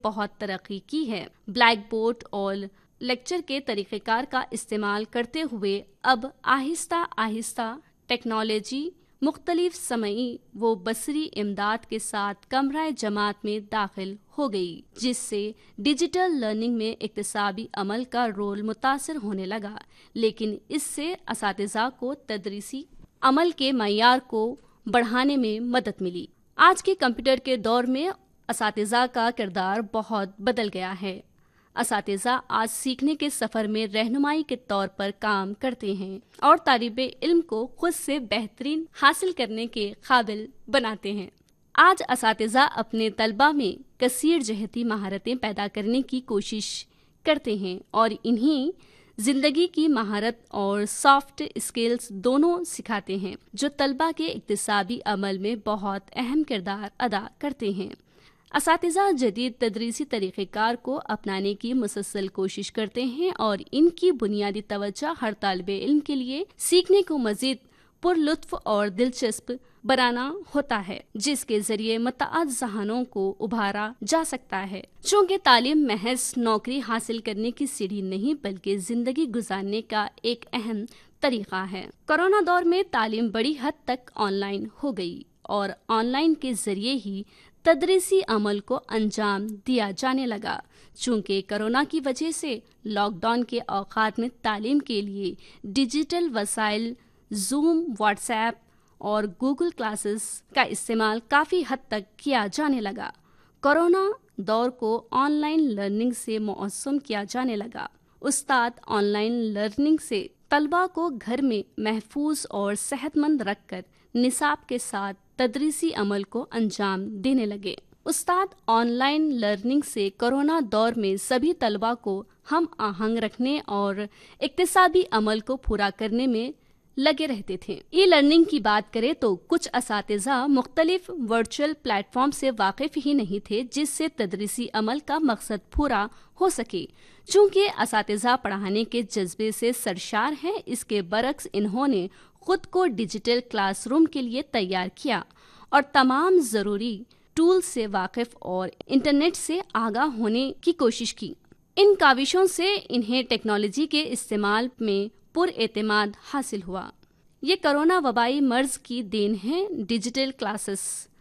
بہت ترقی کی ہے۔ بلیک بورڈ اور لیکچر کے طریقہ کار کا استعمال کرتے ہوئے اب آہستہ آہستہ ٹیکنالوجی مختلف سمعی و بصری امداد کے ساتھ کمرہ جماعت میں داخل ہو گئی، جس سے ڈیجیٹل لرننگ میں اکتسابی عمل کا رول متاثر ہونے لگا، لیکن اس سے اساتذہ کو تدریسی عمل کے معیار کو بڑھانے میں مدد ملی۔ آج کے کمپیوٹر کے دور میں اساتذہ کا کردار بہت بدل گیا ہے۔ اساتذہ آج سیکھنے کے سفر میں رہنمائی کے طور پر کام کرتے ہیں اور طالب علم کو خود سے بہترین حاصل کرنے کے قابل بناتے ہیں۔ آج اساتذہ اپنے طلبہ میں کثیر جہتی مہارتیں پیدا کرنے کی کوشش کرتے ہیں اور انہیں زندگی کی مہارت اور سافٹ اسکلز دونوں سکھاتے ہیں، جو طلبہ کے اکتسابی عمل میں بہت اہم کردار ادا کرتے ہیں۔ اساتذہ جدید تدریسی طریقہ کار کو اپنانے کی مسلسل کوشش کرتے ہیں اور ان کی بنیادی توجہ ہر طالب علم کے لیے سیکھنے کو مزید پرلطف اور دلچسپ بنانا ہوتا ہے، جس کے ذریعے متعدد ذہنوں کو ابھارا جا سکتا ہے۔ چونکہ تعلیم محض نوکری حاصل کرنے کی سیڑھی نہیں بلکہ زندگی گزارنے کا ایک اہم طریقہ ہے۔ کورونا دور میں تعلیم بڑی حد تک آن لائن ہو گئی اور آن لائن کے ذریعے ہی تدریسی عمل کو انجام دیا جانے لگا۔ چونکہ کورونا کی وجہ سے لاک ڈاؤن کے اوقات میں تعلیم کے لیے ڈیجیٹل وسائل زوم، واٹس ایپ اور گوگل کلاسز کا استعمال کافی حد تک کیا جانے لگا۔ کورونا دور کو آن لائن لرننگ سے موسوم کیا جانے لگا۔ استاد آن لائن لرننگ سے طلبہ کو گھر میں محفوظ اور صحت مند رکھ کر نصاب کے ساتھ تدریسی عمل کو انجام دینے لگے۔ استاد آن لائن لرننگ سے کورونا دور میں سبھی طلبہ کو ہم آہنگ رکھنے اور اکتسابی عمل کو پورا کرنے میں لگے رہتے تھے۔ ای لرننگ کی بات کریں تو کچھ اساتذہ مختلف ورچوئل پلیٹ فارم سے واقف ہی نہیں تھے، جس سے تدریسی عمل کا مقصد پورا ہو سکے۔ چونکہ اساتذہ پڑھانے کے جذبے سے سرشار ہیں، اس کے برعکس انہوں نے خود کو ڈیجیٹل کلاس روم کے لیے تیار کیا اور تمام ضروری ٹولز سے واقف اور انٹرنیٹ سے آگاہ ہونے کی کوشش کی۔ ان کاوشوں سے انہیں ٹیکنالوجی کے استعمال میں پر اعتماد حاصل ہوا۔ یہ کورونا وبائی مرض کی دین ہے۔ ڈیجیٹل کلاسز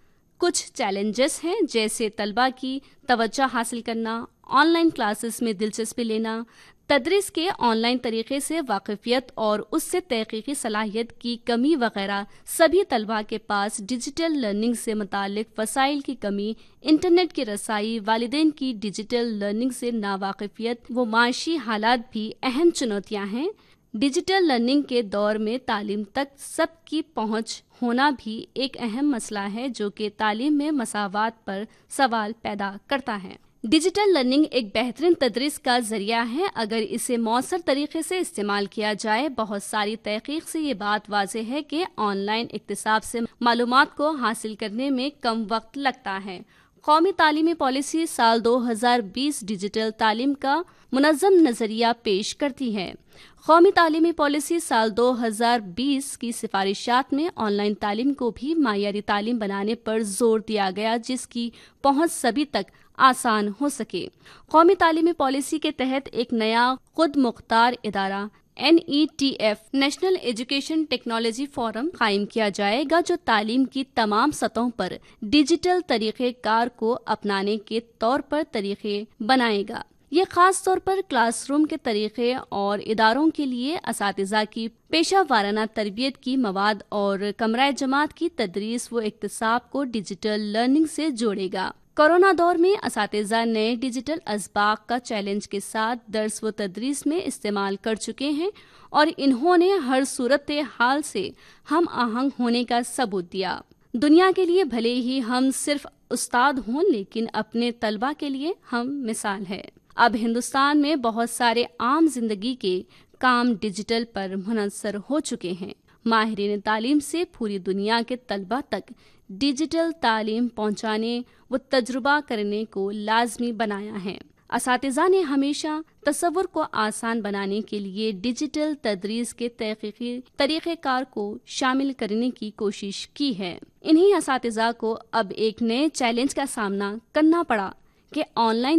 کچھ چیلنجز ہیں، جیسے طلبہ کی توجہ حاصل کرنا، آن لائن کلاسز میں دلچسپی لینا، تدریس کے آن لائن طریقے سے واقفیت اور اس سے تحقیقی صلاحیت کی کمی وغیرہ۔ سبھی طلبہ کے پاس ڈیجیٹل لرننگ سے متعلق وسائل کی کمی، انٹرنیٹ کی رسائی، والدین کی ڈیجیٹل لرننگ سے ناواقفیت و معاشی حالات بھی اہم چنوتیاں ہیں۔ ڈیجیٹل لرننگ کے دور میں تعلیم تک سب کی پہنچ ہونا بھی ایک اہم مسئلہ ہے، جو کہ تعلیم میں مساوات پر سوال پیدا کرتا ہے۔ ڈیجیٹل لرننگ ایک بہترین تدریس کا ذریعہ ہے اگر اسے مؤثر طریقے سے استعمال کیا جائے۔ بہت ساری تحقیق سے یہ بات واضح ہے کہ آن لائن اکتساب سے معلومات کو حاصل کرنے میں کم وقت لگتا ہے۔ قومی تعلیمی پالیسی سال 2020 ڈیجیٹل تعلیم کا منظم نظریہ پیش کرتی ہے۔ قومی تعلیمی پالیسی سال 2020 کی سفارشات میں آن لائن تعلیم کو بھی معیاری تعلیم بنانے پر زور دیا گیا، جس کی پہنچ سبھی تک آسان ہو سکے۔ قومی تعلیمی پالیسی کے تحت ایک نیا خود مختار ادارہ NETF national education technology forum قائم کیا جائے گا، جو تعلیم کی تمام سطحوں پر ڈیجیٹل طریقہ کار کو اپنانے کے طور پر طریقے بنائے گا۔ یہ خاص طور پر کلاس روم کے طریقے اور اداروں کے لیے اساتذہ کی پیشہ ورانہ تربیت کی مواد اور کمرہ جماعت کی تدریس و اکتساب کو ڈیجیٹل لرننگ سے جوڑے گا۔ کورونا دور میں اساتذہ نئے ڈیجیٹل اسباق کا چیلنج کے ساتھ درس و تدریس میں استعمال کر چکے ہیں اور انہوں نے ہر صورت حال سے ہم آہنگ ہونے کا ثبوت دیا۔ دنیا کے لیے بھلے ہی ہم صرف استاد ہوں، لیکن اپنے طلبہ کے لیے ہم مثال ہے۔ اب ہندوستان میں بہت سارے عام زندگی کے کام ڈیجیٹل پر منحصر ہو چکے ہیں۔ ماہرین تعلیم سے پوری دنیا کے طلبہ تک ڈیجیٹل تعلیم پہنچانے و تجربہ کرنے کو لازمی بنایا ہے۔ اساتذہ نے ہمیشہ تصور کو آسان بنانے کے لیے ڈیجیٹل تدریس کے تحقیقی طریقہ کار کو شامل کرنے کی کوشش کی ہے۔ انہی اساتذہ کو اب ایک نئے چیلنج کا سامنا کرنا پڑا کہ آن لائن